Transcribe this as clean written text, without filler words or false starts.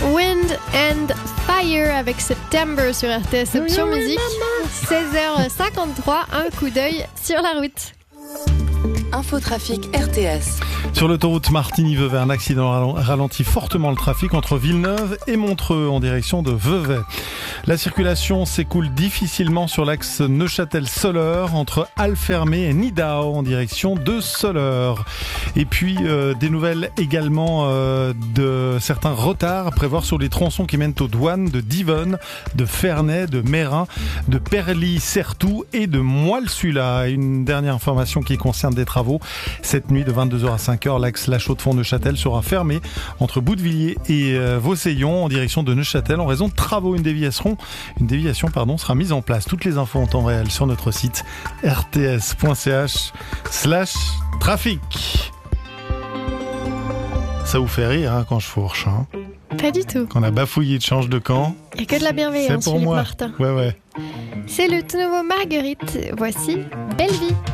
Wind and Fire avec September sur RTS Option Musique. 16h53, un coup d'œil sur la route. Infotrafic RTS. Sur l'autoroute Martigny-Vevey, un accident ralentit fortement le trafic entre Villeneuve et Montreux en direction de Vevey. La circulation s'écoule difficilement sur l'axe Neuchâtel-Soleure entre Alfermé et Nidau en direction de Soleure. Et puis des nouvelles également de certains retards à prévoir sur les tronçons qui mènent aux douanes de Divonne, de Ferney, de Meyrin, de Perly-Certoux et de Moille-Sula. Une dernière information qui concerne des travaux. Cette nuit de 22h à 5h, l'axe La Chaux-de-Fonds-Neuchâtel sera fermé entre Boutevilliers et Vauseillon en direction de Neuchâtel en raison de travaux. Une déviation sera mise en place. Toutes les infos en temps réel sur notre site rts.ch/trafic. Ça vous fait rire quand je fourche, hein? Pas du tout. Quand on a bafouillé de change de camp. Il n'y a que de la bienveillance, C'est pour Philippe moi. Martin. Ouais. C'est le tout nouveau Marguerite. Voici Belle Vie.